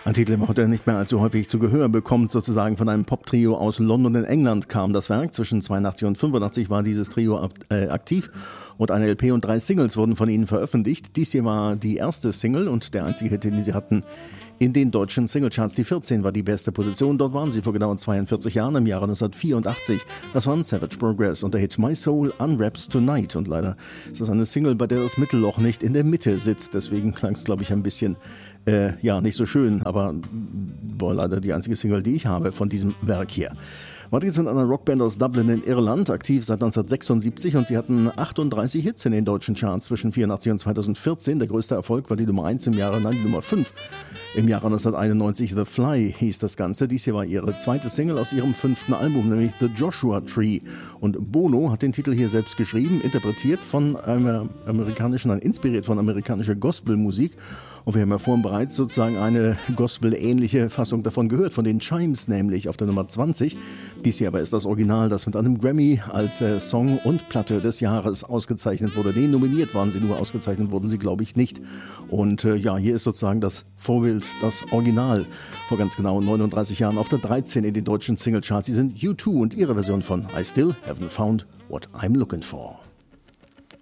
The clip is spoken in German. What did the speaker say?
Ein Titel, der heute nicht mehr allzu häufig zu Gehör bekommt, sozusagen von einem Pop-Trio aus London in England kam das Werk. Zwischen 82 und 85 war dieses Trio aktiv und eine LP und 3 Singles wurden von ihnen veröffentlicht. Dies hier war die erste Single und der einzige Hit, den sie hatten in den deutschen Singlecharts. Die 14 war die beste Position. Dort waren sie vor genau 42 Jahren, im Jahre 1984. Das waren Savage Progress und der Hit My Soul Unwraps Tonight. Und leider ist das eine Single, bei der das Mittelloch nicht in der Mitte sitzt. Deswegen klang es, glaube ich, ein bisschen, nicht so schön. Aber war leider die einzige Single, die ich habe von diesem Werk hier. Weiter geht's mit einer Rockband aus Dublin in Irland, aktiv seit 1976 und sie hatten 38 Hits in den deutschen Charts zwischen 84 und 2014. Der größte Erfolg war die Nummer 1 die Nummer 5. Im Jahre 1991 The Fly hieß das Ganze. Dies hier war ihre zweite Single aus ihrem 5. Album, nämlich The Joshua Tree. Und Bono hat den Titel hier selbst geschrieben, interpretiert von inspiriert von amerikanischer Gospelmusik. Und wir haben ja vorhin bereits sozusagen eine Gospel-ähnliche Fassung davon gehört, von den Chimes nämlich auf der Nummer 20. Dies hier aber ist das Original, das mit einem Grammy als Song und Platte des Jahres ausgezeichnet wurde. Nee, nominiert waren sie nur, ausgezeichnet wurden sie, glaube ich, nicht. Und hier ist sozusagen das Vorbild, das Original, vor ganz genau 39 Jahren auf der 13 in den deutschen Singlecharts. Sie sind U2 und ihre Version von I Still Haven't Found What I'm Looking For.